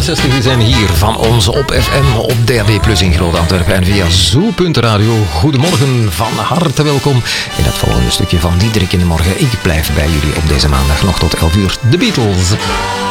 60 die zijn hier van ons op FM, op DAB Plus in Groot Antwerpen en via Zo.radio. Goedemorgen, van harte welkom in het volgende stukje van Diederik in de Morgen. Ik blijf bij jullie op deze maandag nog tot 11 uur. De Beatles.